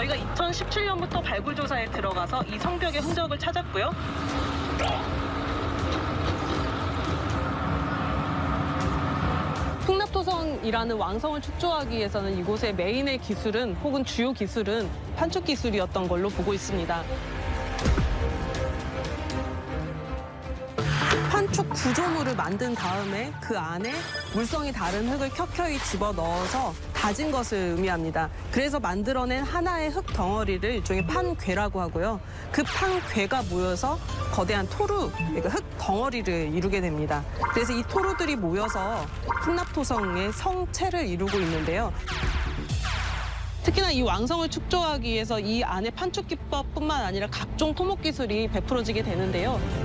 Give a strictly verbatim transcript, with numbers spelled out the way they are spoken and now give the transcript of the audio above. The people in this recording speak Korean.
저희가 이천십칠 년부터 발굴 조사에 들어가서 이 성벽의 흔적을 찾았고요. 풍납토성이라는 왕성을 축조하기 위해서는 이곳의 메인의 기술은 혹은 주요 기술은 판촉 기술이었던 걸로 보고 있습니다. 판촉 구조물을 만든 다음에 그 안에 물성이 다른 흙을 켜켜이 집어넣어서 다진 것을 의미합니다. 그래서 만들어낸 하나의 흙 덩어리를 일종의 판괴라고 하고요. 그 판괴가 모여서 거대한 토루, 그러니까 흙 덩어리를 이루게 됩니다. 그래서 이 토루들이 모여서 풍납토성의 성체를 이루고 있는데요. 특히나 이 왕성을 축조하기 위해서 이 안에 판촉 기법뿐만 아니라 각종 토목 기술이 베풀어지게 되는데요.